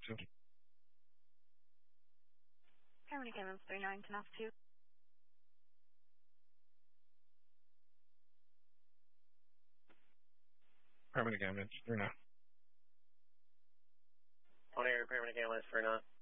2. Paramedic ambulance 39 to NOS 2. Paramedic ambulance 39. On air, paramedic ambulance 39.